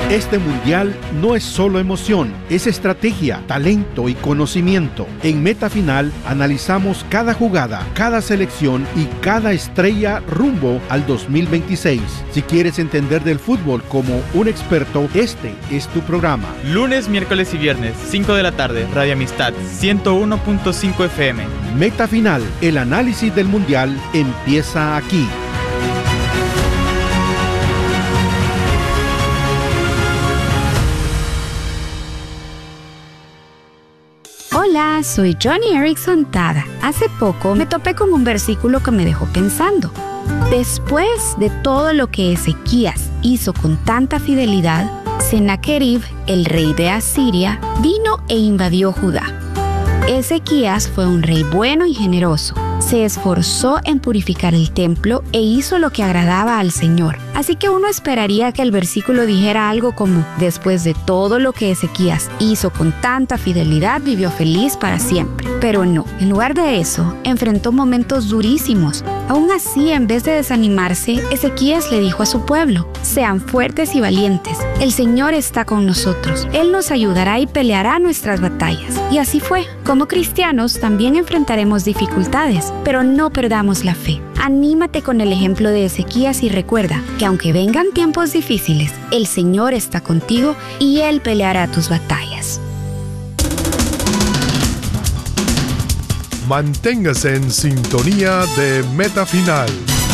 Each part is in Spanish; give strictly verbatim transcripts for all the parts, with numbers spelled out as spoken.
Este mundial no es solo emoción, es estrategia, talento y conocimiento. En Meta Final analizamos cada jugada, cada selección y cada estrella rumbo al dos mil veintiséis. Si quieres entender del fútbol como un experto, este es tu programa. Lunes, miércoles y viernes, cinco de la tarde, Radio Amistad, ciento uno punto cinco F M. Meta Final, el análisis del mundial empieza aquí. Hola, soy Johnny Erickson Tada. Hace poco me topé con un versículo que me dejó pensando. Después de todo lo que Ezequías hizo con tanta fidelidad, Sennacherib, el rey de Asiria, vino e invadió Judá. Ezequías fue un rey bueno y generoso. Se esforzó en purificar el templo e hizo lo que agradaba al Señor. Así que uno esperaría que el versículo dijera algo como: después de todo lo que Ezequías hizo con tanta fidelidad, vivió feliz para siempre. Pero no, en lugar de eso, enfrentó momentos durísimos. Aún así, en vez de desanimarse, Ezequías le dijo a su pueblo: sean fuertes y valientes. El Señor está con nosotros. Él nos ayudará y peleará nuestras batallas. Y así fue. Como cristianos, también enfrentaremos dificultades, pero no perdamos la fe. Anímate con el ejemplo de Ezequías y recuerda que aunque vengan tiempos difíciles, el Señor está contigo y Él peleará tus batallas. Manténgase en sintonía de Meta Final.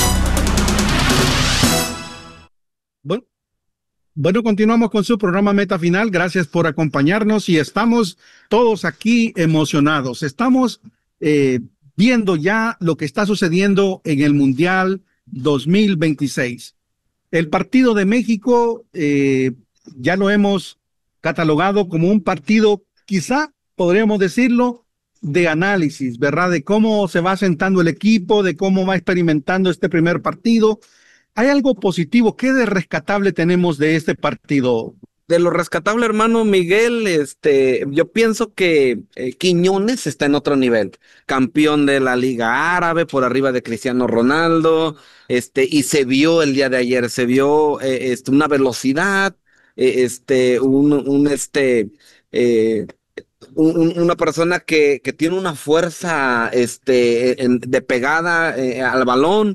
Bueno, bueno, continuamos con su programa Meta Final. Gracias por acompañarnos y estamos todos aquí emocionados. Estamos eh, viendo ya lo que está sucediendo en el Mundial dos mil veintiséis. El partido de México eh, ya lo hemos catalogado como un partido, quizá podríamos decirlo, de análisis, ¿verdad? De cómo se va sentando el equipo, de cómo va experimentando este primer partido. ¿Hay algo positivo? ¿Qué de rescatable tenemos de este partido? De lo rescatable, hermano Miguel, este, yo pienso que eh, Quiñones está en otro nivel. Campeón de la Liga Árabe, por arriba de Cristiano Ronaldo, este, y se vio el día de ayer, se vio eh, este, una velocidad, eh, este, un, un este, eh, un, una persona que, que tiene una fuerza, este, en, de pegada eh, al balón.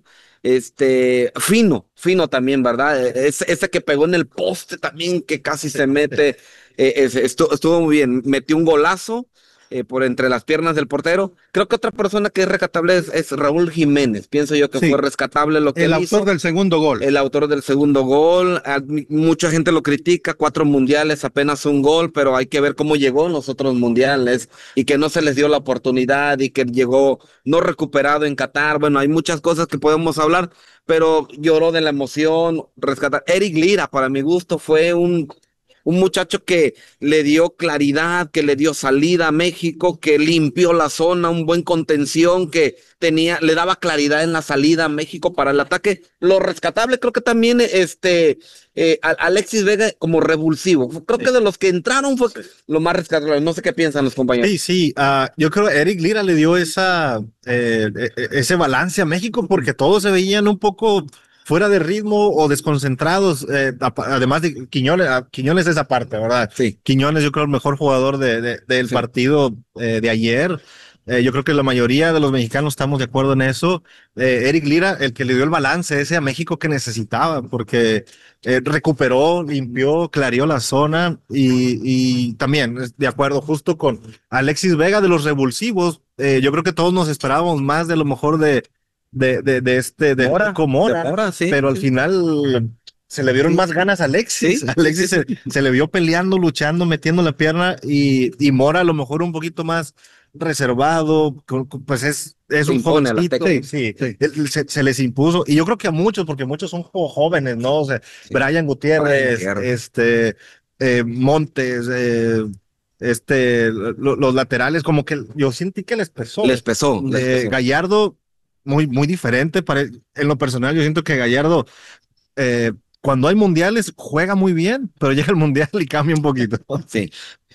Este, fino, fino también, ¿verdad? Ese, ese que pegó en el poste también, que casi se mete, eh, ese, estuvo, estuvo muy bien, metió un golazo eh, por entre las piernas del portero. Creo que otra persona que es rescatable es, es Raúl Jiménez, pienso yo que sí, fue rescatable lo que el él hizo. El autor del segundo gol. El autor del segundo gol, mucha gente lo critica, cuatro mundiales, apenas un gol, pero hay que ver cómo llegó en los otros mundiales y que no se les dio la oportunidad y que llegó no recuperado en Qatar. Bueno, hay muchas cosas que podemos hablar, pero lloró de la emoción, rescatar. Eric Lira, para mi gusto, fue un, un muchacho que le dio claridad, que le dio salida a México, que limpió la zona, un buen contención, que tenía, le daba claridad en la salida a México para el ataque. Lo rescatable creo que también este eh, Alexis Vega como revulsivo. Creo que de los que entraron fue lo más rescatable. No sé qué piensan los compañeros. Sí, sí, uh, yo creo que Eric Lira le dio esa eh, ese balance a México porque todos se veían un poco fuera de ritmo o desconcentrados, eh, además de Quiñones, Quiñones esa parte, ¿verdad? Sí. Quiñones yo creo el mejor jugador de, de, del sí. partido eh, de ayer. Eh, yo creo que la mayoría de los mexicanos estamos de acuerdo en eso. Eh, Eric Lira, el que le dio el balance ese a México que necesitaba, porque eh, recuperó, limpió, clareó la zona y, y también de acuerdo justo con Alexis Vega de los revulsivos. Eh, yo creo que todos nos esperábamos más de lo mejor de de, de, de este, de Mora, Mora, de Mora, sí, pero al sí. final se le dieron más ganas a Alexis. Sí. Alexis se, se le vio peleando, luchando, metiendo la pierna y, y Mora a lo mejor un poquito más reservado, pues es, es un jovencito, sí, sí, sí. Se, se les impuso, y yo creo que a muchos, porque muchos son jóvenes, ¿no? O sea, sí. Brian Gutiérrez, Brian este, eh, Montes, eh, este, lo, los laterales, como que yo sentí que les pesó. Les pesó. Les eh, pesó. Gallardo, muy, muy diferente, para, en lo personal yo siento que Gallardo, eh, cuando hay mundiales, juega muy bien, pero llega el mundial y cambia un poquito. Sí.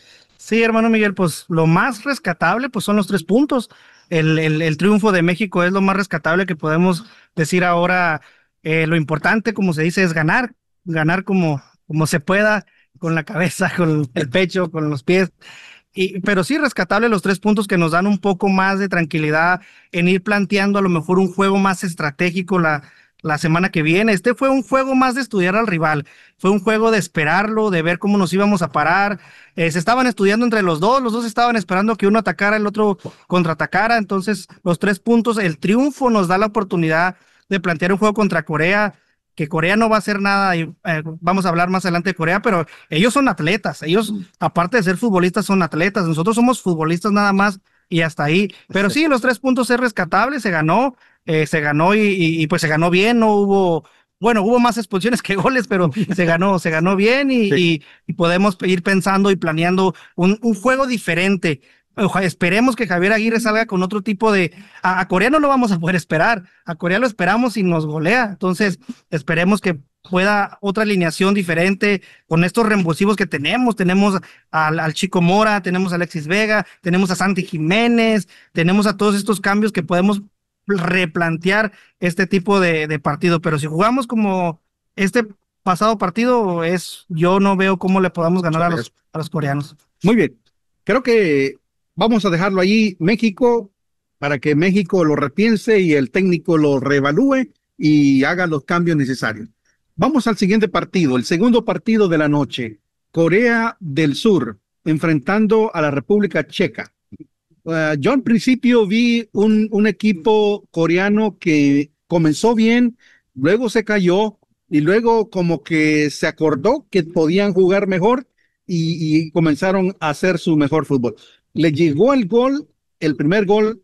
Sí, hermano Miguel, pues lo más rescatable pues son los tres puntos. El, el, el triunfo de México es lo más rescatable que podemos decir ahora. Eh, lo importante, como se dice, es ganar, ganar como, como se pueda, con la cabeza, con el pecho, con los pies. Y, pero sí, rescatable los tres puntos que nos dan un poco más de tranquilidad en ir planteando a lo mejor un juego más estratégico la, la semana que viene. Este fue un juego más de estudiar al rival, fue un juego de esperarlo, de ver cómo nos íbamos a parar. Eh, se estaban estudiando entre los dos, los dos estaban esperando que uno atacara, el otro contraatacara. Entonces, los tres puntos, el triunfo nos da la oportunidad de plantear un juego contra Corea, que Corea no va a hacer nada, y eh, vamos a hablar más adelante de Corea, pero ellos son atletas, ellos, aparte de ser futbolistas, son atletas, nosotros somos futbolistas nada más y hasta ahí, pero sí, los tres puntos es rescatable, se ganó, eh, se ganó y, y, y pues se ganó bien, no hubo, bueno, hubo más expulsiones que goles, pero se ganó, se ganó bien y, sí. y, y podemos ir pensando y planeando un, un juego diferente. Ojalá, esperemos que Javier Aguirre salga con otro tipo de... A, a Corea no lo vamos a poder esperar, a Corea lo esperamos y nos golea, entonces esperemos que pueda otra alineación diferente con estos revulsivos que tenemos, tenemos al, al Chico Mora, tenemos a Alexis Vega, tenemos a Santi Jiménez, tenemos a todos estos cambios que podemos replantear este tipo de, de partido, pero si jugamos como este pasado partido, es yo no veo cómo le podamos ganar a los, a los coreanos. Muy bien, creo que vamos a dejarlo ahí, México, para que México lo repiense y el técnico lo reevalúe y haga los cambios necesarios. Vamos al siguiente partido, el segundo partido de la noche. Corea del Sur, enfrentando a la República Checa. Uh, yo al principio vi un, un equipo coreano que comenzó bien, luego se cayó y luego como que se acordó que podían jugar mejor y, y comenzaron a hacer su mejor fútbol. Le llegó el gol, el primer gol,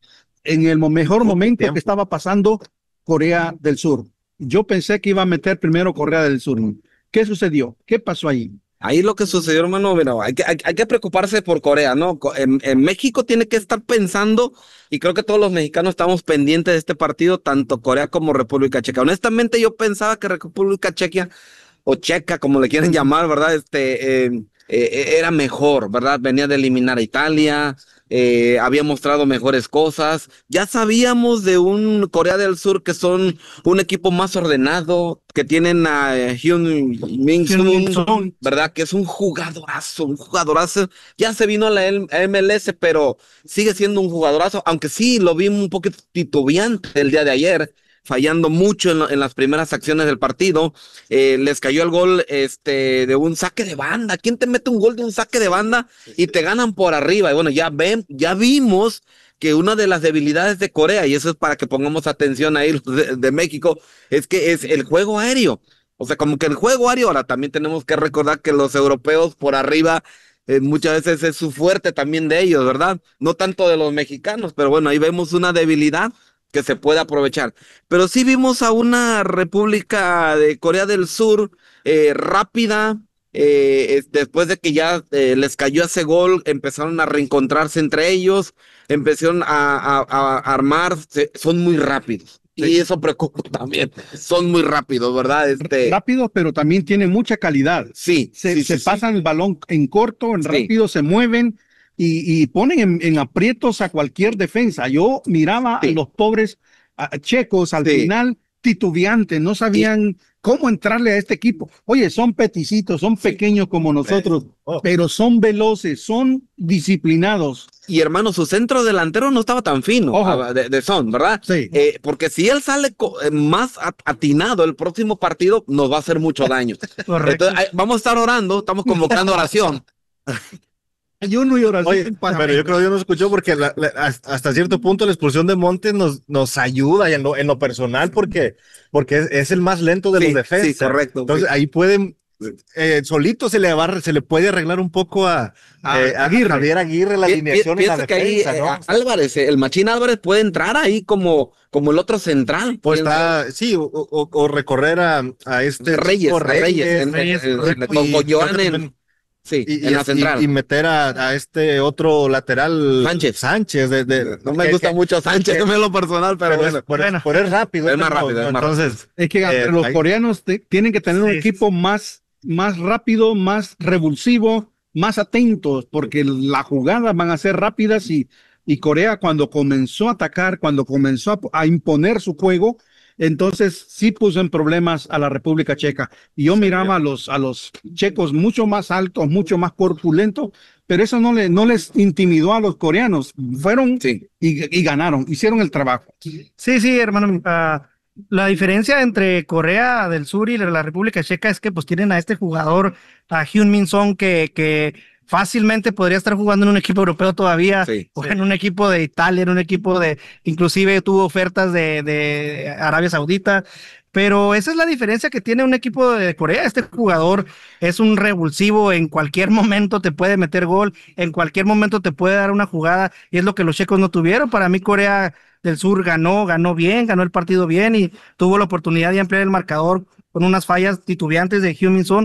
en el mejor momento que estaba pasando Corea del Sur. Yo pensé que iba a meter primero Corea del Sur. ¿Qué sucedió? ¿Qué pasó ahí? Ahí lo que sucedió, hermano, mira, hay que, hay, hay que preocuparse por Corea, ¿no? En, en México tiene que estar pensando, y creo que todos los mexicanos estamos pendientes de este partido, tanto Corea como República Checa. Honestamente, yo pensaba que República Checa, o Checa, como le quieren llamar, ¿verdad? Este... Eh, Eh, era mejor, ¿verdad? Venía de eliminar a Italia, eh, había mostrado mejores cosas. Ya sabíamos de un Corea del Sur que son un equipo más ordenado, que tienen a eh, Hyun Min Sung, ¿verdad? Que es un jugadorazo, un jugadorazo. Ya se vino a la M L S, pero sigue siendo un jugadorazo, aunque sí lo vi un poquito titubeante el día de ayer, fallando mucho en, lo, en las primeras acciones del partido. Eh, les cayó el gol este, de un saque de banda. ¿Quién te mete un gol de un saque de banda y te ganan por arriba? Y bueno, ya ven, ya vimos que una de las debilidades de Corea, y eso es para que pongamos atención ahí los de, de México, es que es el juego aéreo. O sea, como que el juego aéreo, ahora también tenemos que recordar que los europeos por arriba, eh, muchas veces es su fuerte también de ellos, ¿verdad? No tanto de los mexicanos, pero bueno, ahí vemos una debilidad que se puede aprovechar. Pero sí vimos a una República de Corea del Sur eh, rápida, eh, es, después de que ya eh, les cayó ese gol, empezaron a reencontrarse entre ellos, empezaron a, a, a armar, se, son muy rápidos. Sí. Y eso preocupa también, son muy rápidos, ¿verdad? Este... Rápidos, pero también tienen mucha calidad. Sí. Se, sí, se sí, pasan sí. el balón en corto, en sí. rápido, se mueven. Y, y ponen en, en aprietos a cualquier defensa. Yo miraba sí. a los pobres a, checos al sí. final titubeantes, no sabían sí. cómo entrarle a este equipo. Oye, son peticitos, son pequeños como nosotros, oh. pero son veloces, son disciplinados. Y hermano, su centro delantero no estaba tan fino Ojo. de, de Son, ¿verdad? Sí. Eh, porque si él sale más atinado el próximo partido, nos va a hacer mucho daño. Correcto. Entonces, vamos a estar orando, estamos convocando oración. Ayuno y oración. Oye, para pero yo creo que yo no escuchó porque la, la, hasta cierto punto la expulsión de Montes nos, nos ayuda en lo, en lo personal porque, porque es, es el más lento de sí, los defensas. Sí, correcto. Entonces sí. ahí pueden, eh, solito se le va, se le puede arreglar un poco a, ah, eh, a Aguirre. Javier Aguirre la alineación y la defensa, que ahí, ¿no? eh, Álvarez, el Machín Álvarez puede entrar ahí como, como el otro central. Pues está, sí, o, o, o recorrer a, a este Reyes, Reyes, Reyes, en, Reyes, en, en, con Goyoan en Sí, y, en y, la central. Y, y meter a, a este otro lateral Sánchez. Sánchez de, de, no me que, gusta que, mucho Sánchez, que, no me lo personal, pero, pero bueno. Es, por, bueno. por es rápido. Es más rápido. Es más entonces, rápido. Es que eh, los ahí, coreanos te, tienen que tener sí, un equipo más, más rápido, más revulsivo, más atentos, porque las jugadas van a ser rápidas y, y Corea cuando comenzó a atacar, cuando comenzó a, a imponer su juego, Entonces sí puso en problemas a la República Checa. Y yo miraba a los, a los checos mucho más altos, mucho más corpulentos, pero eso no, le, no les intimidó a los coreanos. Fueron sí. y, y ganaron, hicieron el trabajo. Sí, sí, hermano. Uh, la diferencia entre Corea del Sur y la República Checa es que pues tienen a este jugador, a Heung-min Son, que... que fácilmente podría estar jugando en un equipo europeo todavía, sí, o sí. en un equipo de Italia, en un equipo de, inclusive tuvo ofertas de, de Arabia Saudita, pero esa es la diferencia que tiene un equipo de Corea. Este jugador es un revulsivo, en cualquier momento te puede meter gol, en cualquier momento te puede dar una jugada, y es lo que los checos no tuvieron. Para mí Corea del Sur ganó, ganó bien, ganó el partido bien, y tuvo la oportunidad de ampliar el marcador con unas fallas titubeantes de Heung-min Son,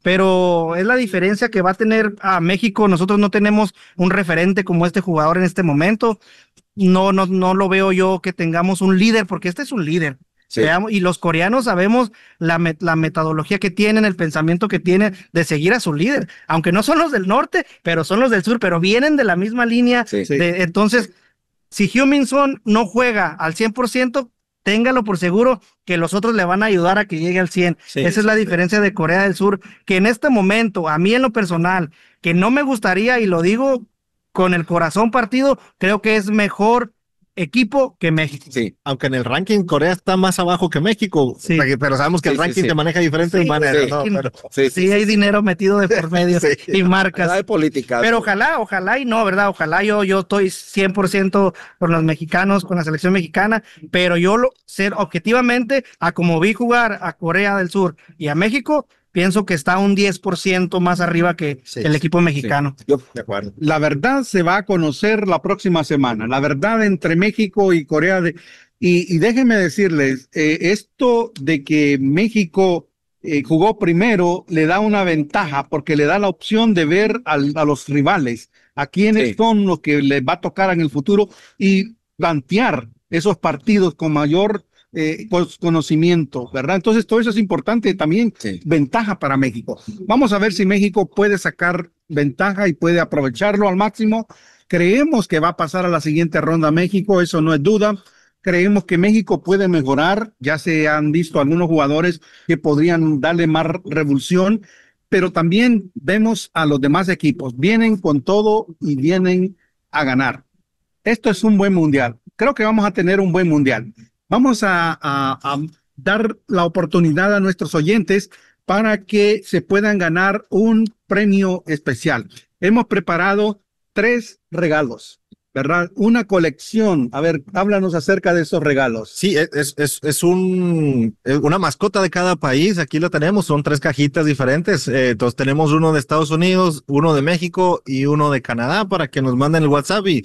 pero es la diferencia que va a tener a México. Nosotros no tenemos un referente como este jugador en este momento. No, no, no lo veo yo que tengamos un líder, porque este es un líder. Sí. Veamos, y los coreanos sabemos la, met la metodología que tienen, el pensamiento que tienen de seguir a su líder, aunque no son los del norte, pero son los del sur, pero vienen de la misma línea. Sí, sí. De, entonces, si Heung-min Son no juega al cien por ciento, téngalo por seguro que los otros le van a ayudar a que llegue al cien. Sí, Esa sí, es la diferencia de Corea del Sur, que en este momento, a mí en lo personal, que no me gustaría, y lo digo con el corazón partido, creo que es mejor equipo que México. Sí, aunque en el ranking Corea está más abajo que México, sí. pero sabemos que sí, el ranking sí, se maneja de diferentes sí, maneras. Sí, ¿no? Pero, sí, sí, sí, hay sí. dinero metido de por medio sí. y marcas. Hay política. Pero ojalá, ojalá y no, ¿verdad? Ojalá yo, yo estoy cien por ciento con los mexicanos, con la selección mexicana, pero yo lo, ser objetivamente, a como vi jugar a Corea del Sur y a México, pienso que está un diez por ciento más arriba que sí, el equipo mexicano. Sí. Yo, de acuerdo. La verdad se va a conocer la próxima semana. La verdad entre México y Corea. De, y, y déjenme decirles, eh, esto de que México eh, jugó primero le da una ventaja porque le da la opción de ver al, a los rivales, a quiénes sí. son los que les va a tocar en el futuro y plantear esos partidos con mayor Eh, conocimiento, ¿verdad? Entonces todo eso es importante también, sí. ventaja para México. Vamos a ver si México puede sacar ventaja y puede aprovecharlo al máximo. Creemos que va a pasar a la siguiente ronda México, eso no es duda. Creemos que México puede mejorar, ya se han visto algunos jugadores que podrían darle más revulsión, pero también vemos a los demás equipos, vienen con todo y vienen a ganar. Esto es un buen mundial, creo que vamos a tener un buen mundial. Vamos a, a, a dar la oportunidad a nuestros oyentes para que se puedan ganar un premio especial. Hemos preparado tres regalos, ¿verdad? Una colección. A ver, háblanos acerca de esos regalos. Sí, es, es, es un, una mascota de cada país. Aquí lo tenemos, son tres cajitas diferentes. Eh, entonces tenemos uno de Estados Unidos, uno de México y uno de Canadá para que nos manden el WhatsApp y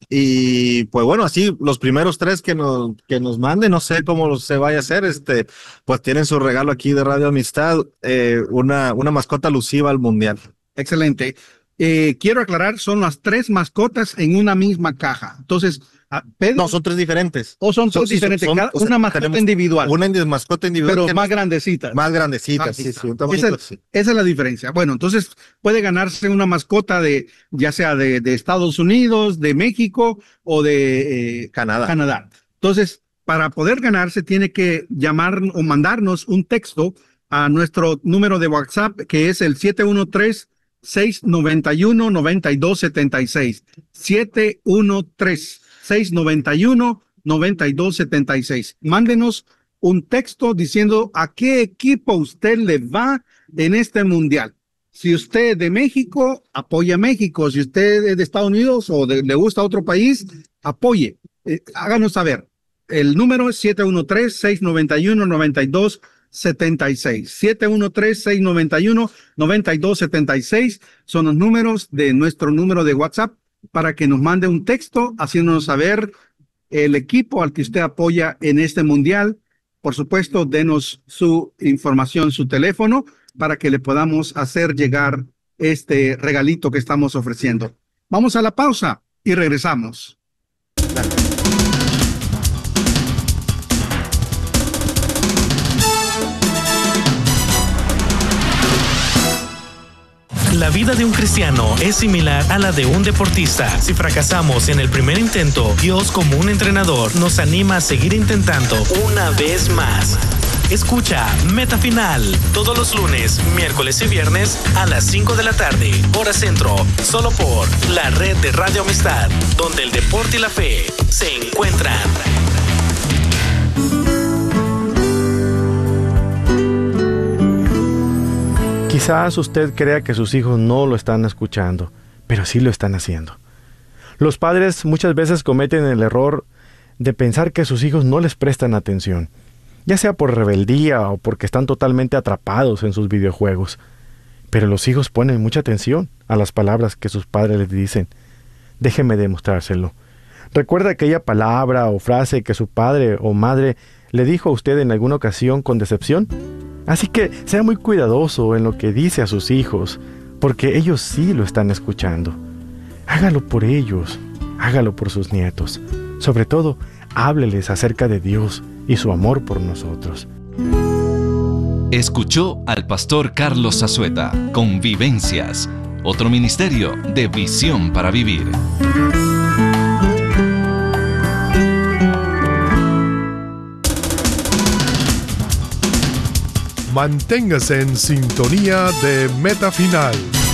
Y pues bueno, así los primeros tres que nos, que nos manden, no sé cómo se vaya a hacer, este, pues tienen su regalo aquí de Radio Amistad, eh, una, una mascota alusiva al Mundial. Excelente. Eh, quiero aclarar, son las tres mascotas en una misma caja. Entonces, Pedro, no, son tres diferentes. O son, son tres diferentes, son, cada, o sea, una mascota individual. Una mascota individual. Pero más grandecita. Más grandecita, ah, sí, sí, un esa, es, sí. esa es la diferencia. Bueno, entonces puede ganarse una mascota de, ya sea de, de Estados Unidos, de México o de eh, Canadá. Canadá. Entonces, para poder ganarse, tiene que llamar o mandarnos un texto a nuestro número de WhatsApp, que es el siete uno tres, seis nueve uno, nueve dos siete seis. siete uno tres, seis nueve uno, nueve dos siete seis. Mándenos un texto diciendo a qué equipo usted le va en este mundial. Si usted es de México, apoya a México. Si usted es de Estados Unidos o de, le gusta otro país, apoye. Eh, háganos saber. El número es siete uno tres, seis nueve uno, nueve dos siete seis. siete uno tres, seis nueve uno, nueve dos siete seis son los números de nuestro número de WhatsApp para que nos mande un texto haciéndonos saber el equipo al que usted apoya en este mundial. Por supuesto, denos su información, su teléfono, para que le podamos hacer llegar este regalito que estamos ofreciendo. Vamos a la pausa y regresamos. Dale. La vida de un cristiano es similar a la de un deportista. Si fracasamos en el primer intento, Dios, como un entrenador, nos anima a seguir intentando una vez más. Escucha Meta Final todos los lunes, miércoles y viernes a las cinco de la tarde, hora centro, solo por la red de Radio Amistad, donde el deporte y la fe se encuentran. Quizás usted crea que sus hijos no lo están escuchando, pero sí lo están haciendo. Los padres muchas veces cometen el error de pensar que sus hijos no les prestan atención, ya sea por rebeldía o porque están totalmente atrapados en sus videojuegos. Pero los hijos ponen mucha atención a las palabras que sus padres les dicen. Déjeme demostrárselo. ¿Recuerda aquella palabra o frase que su padre o madre le dijo a usted en alguna ocasión con decepción? Así que sea muy cuidadoso en lo que dice a sus hijos, porque ellos sí lo están escuchando. Hágalo por ellos, hágalo por sus nietos. Sobre todo, hábleles acerca de Dios y su amor por nosotros. Escuchó al pastor Carlos Zazueta con Vivencias, otro ministerio de Visión para Vivir. Manténgase en sintonía de Meta Final.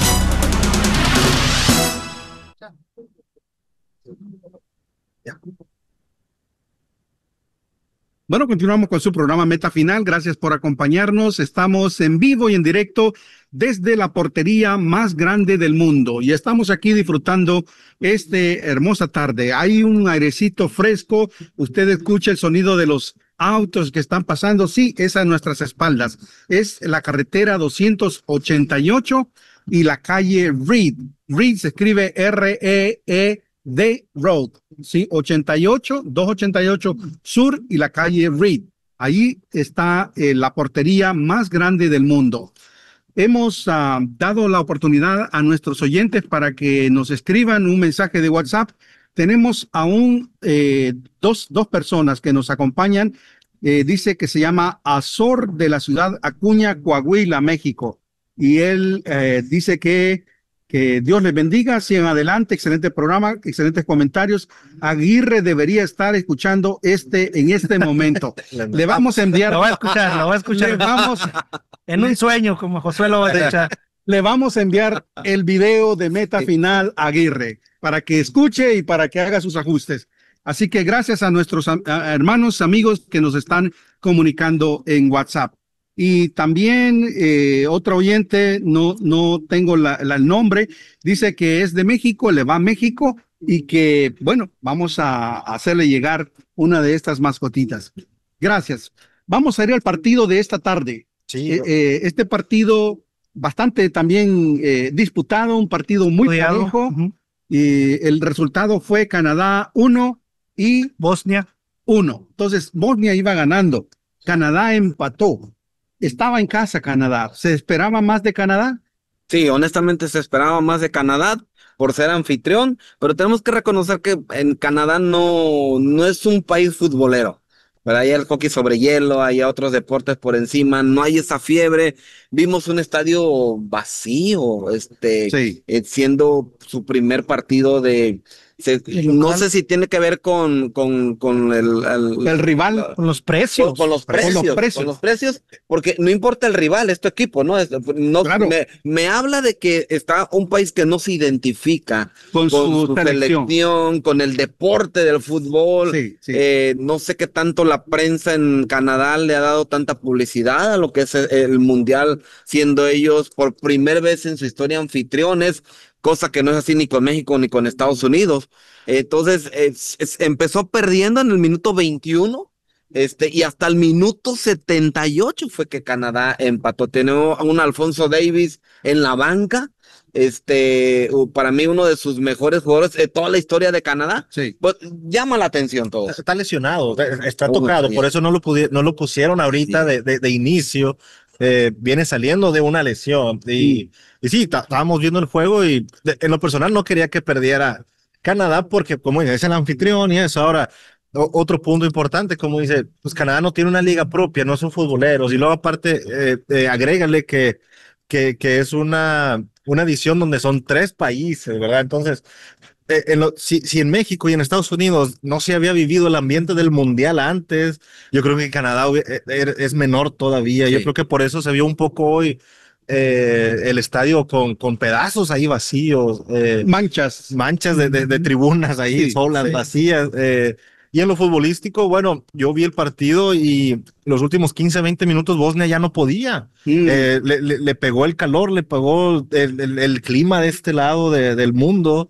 Bueno, continuamos con su programa Meta Final. Gracias por acompañarnos. Estamos en vivo y en directo desde la portería más grande del mundo y estamos aquí disfrutando esta hermosa tarde. Hay un airecito fresco. Usted escucha el sonido de los autos que están pasando. Sí, es a nuestras espaldas. Es la carretera doscientos ochenta y ocho y la calle Reed. Reed se escribe R E E D Road. Sí, ochenta y ocho, doscientos ochenta y ocho Sur y la calle Reed. Ahí está eh, la portería más grande del mundo. Hemos uh, dado la oportunidad a nuestros oyentes para que nos escriban un mensaje de WhatsApp. Tenemos aún eh, dos, dos personas que nos acompañan. Eh, dice que se llama Azor de la ciudad Acuña, Coahuila, México. Y él eh, dice que, que Dios les bendiga, sigan adelante, excelente programa, excelentes comentarios. Aguirre debería estar escuchando este en este momento. Le vamos a enviar. Lo voy a escuchar, lo voy a escuchar. Le vamos, en un sueño, como Josué lo va a escuchar. Le vamos a enviar el video de Meta Final a Aguirre para que escuche y para que haga sus ajustes. Así que gracias a nuestros a, a hermanos, amigos que nos están comunicando en WhatsApp. Y también eh, otro oyente, no, no tengo la, la, el nombre, dice que es de México, le va a México y que, bueno, vamos a, a hacerle llegar una de estas mascotitas. Gracias. Vamos a ir al partido de esta tarde. Sí, eh, eh, este partido bastante también eh, disputado, un partido muy parejo. Uh-huh. Y el resultado fue Canadá uno y Bosnia uno. Entonces, Bosnia iba ganando. Canadá empató. Estaba en casa Canadá. ¿Se esperaba más de Canadá? Sí, honestamente se esperaba más de Canadá por ser anfitrión, pero tenemos que reconocer que en Canadá no, no es un país futbolero. Pero hay el hockey sobre hielo, hay otros deportes por encima, no hay esa fiebre. Vimos un estadio vacío, este, sí. eh, siendo su primer partido de... Se, no sé si tiene que ver con, con, con el, el, el rival, uh, con los precios. Con, con, los precios, con los precios. Con los precios, porque no importa el rival, es tu equipo, ¿no? Es, no claro. me, me habla de que está un país que no se identifica con, con su, su selección. selección, con el deporte del fútbol. Sí, sí. Eh, no sé qué tanto la prensa en Canadá le ha dado tanta publicidad a lo que es el Mundial, siendo ellos por primera vez en su historia anfitriones, cosa que no es así ni con México ni con Estados Unidos. Entonces, es, es, empezó perdiendo en el minuto veintiuno, este, y hasta el minuto setenta y ocho fue que Canadá empató. Tiene un Alfonso Davis en la banca, este, para mí uno de sus mejores jugadores de toda la historia de Canadá. Sí. Pues, llama la atención todo. Está lesionado, está tocado, por eso no lo, pudi- no lo pusieron ahorita sí. de, de, de inicio. Eh, viene saliendo de una lesión y sí, y sí estábamos viendo el juego y de, en lo personal no quería que perdiera Canadá porque como dice, es el anfitrión y eso. Ahora, o, otro punto importante, como dice, pues Canadá no tiene una liga propia, no son futboleros y luego aparte eh, eh, agrégale que, que, que es una una edición donde son tres países, ¿verdad? Entonces, eh, en lo, si, si en México y en Estados Unidos no se había vivido el ambiente del mundial antes, yo creo que en Canadá es menor todavía. Sí. Yo creo que por eso se vio un poco hoy eh, el estadio con, con pedazos ahí vacíos. Eh, manchas. Manchas de, de, de tribunas ahí sí, solas, sí. vacías. Eh, y en lo futbolístico, bueno, yo vi el partido y los últimos quince, veinte minutos Bosnia ya no podía. Mm. Eh, le, le, le pegó el calor, le pegó el, el, el clima de este lado de, del mundo,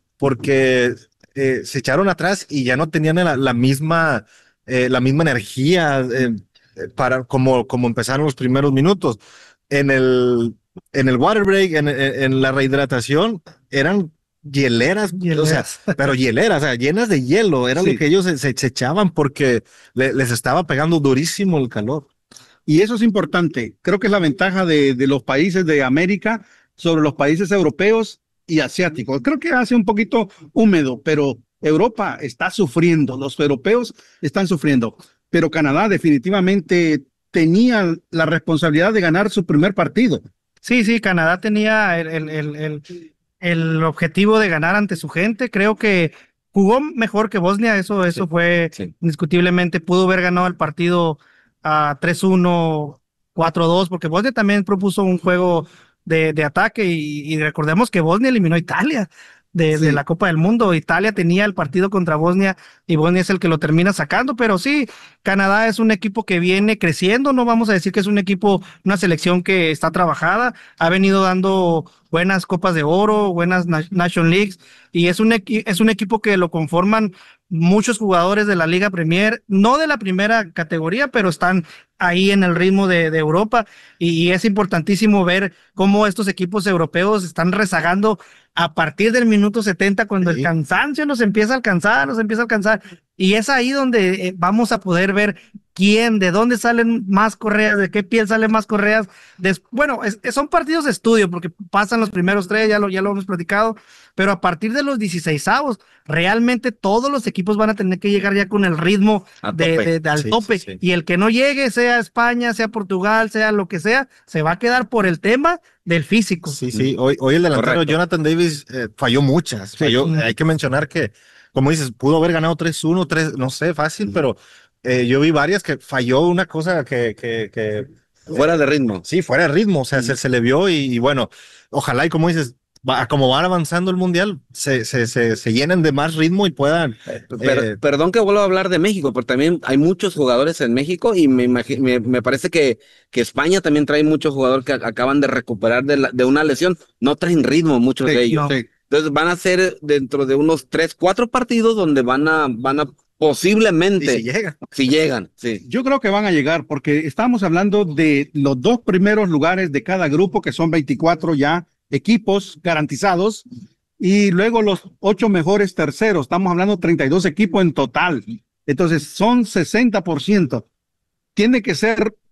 porque eh, se echaron atrás y ya no tenían la, la misma eh, la misma energía eh, para como, como empezaron los primeros minutos. En el, en el water break, en, en, en la rehidratación, eran hieleras, hieleras. O sea, pero hieleras, o sea, llenas de hielo, era sí. lo que ellos se, se, se echaban porque le, les estaba pegando durísimo el calor. Y eso es importante, creo que es la ventaja de, de los países de América sobre los países europeos y asiáticos. Creo que hace un poquito húmedo, pero Europa está sufriendo, los europeos están sufriendo, pero Canadá definitivamente tenía la responsabilidad de ganar su primer partido. Sí, sí, Canadá tenía el, el, el, el, el objetivo de ganar ante su gente. Creo que jugó mejor que Bosnia, eso, eso sí, fue sí. indiscutiblemente. Pudo haber ganado el partido a uh, tres uno, cuatro dos, porque Bosnia también propuso un juego de, de ataque y, y recordemos que Bosnia eliminó a Italia. De, sí. de la Copa del Mundo. Italia tenía el partido contra Bosnia y Bosnia es el que lo termina sacando, pero sí, Canadá es un equipo que viene creciendo, no vamos a decir que es un equipo, una selección que está trabajada, ha venido dando buenas Copas de Oro, buenas Nation Leagues, y es un, es un equipo que lo conforman muchos jugadores de la Liga Premier, no de la primera categoría, pero están ahí en el ritmo de, de Europa, y, y es importantísimo ver cómo estos equipos europeos están rezagando a partir del minuto setenta, cuando sí. el cansancio nos empieza a alcanzar, nos empieza a alcanzar, y es ahí donde eh, vamos a poder ver quién, de dónde salen más correas, de qué piel salen más correas. Des bueno, es, es, son partidos de estudio, porque pasan los primeros tres, ya lo, ya lo hemos platicado, pero a partir de los dieciseisavos, realmente todos los equipos van a tener que llegar ya con el ritmo de, de, de al sí, tope, sí, sí. y el que no llegue, sea España, sea Portugal, sea lo que sea, se va a quedar por el tema del físico. Sí, sí, hoy, hoy el delantero Correcto. Jonathan Davis eh, falló muchas, sí. falló, hay que mencionar que, como dices, pudo haber ganado tres uno, tres, no sé, fácil, pero eh, yo vi varias que falló una cosa que... que, que fuera de ritmo. Sí, fuera de ritmo, o sea, sí. se, se le vio y, y bueno, ojalá y como dices, va, como van avanzando el mundial, se, se, se, se llenen de más ritmo y puedan... Per, eh, perdón que vuelva a hablar de México, pero también hay muchos jugadores en México y me, me, me parece que, que España también trae muchos jugadores que acaban de recuperar de, la, de una lesión, no traen ritmo muchos sí, de ellos. No. Entonces van a ser dentro de unos tres, cuatro partidos donde van a, van a posiblemente... Y si llegan. Si llegan, sí. Yo creo que van a llegar porque estamos hablando de los dos primeros lugares de cada grupo, que son veinticuatro ya equipos garantizados, y luego los ocho mejores terceros. Estamos hablando de treinta y dos equipos en total. Entonces son sesenta por ciento. Tiene que ser